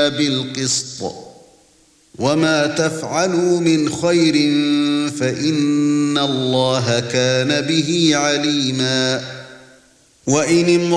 إِلَّا بِالْقِسْطِ وَمَا تَفْعَلُوا مِنْ خَيْرٍ فَإِنَّ اللَّهَ كَانَ بِهِ عَلِيمًا. وَإِنِ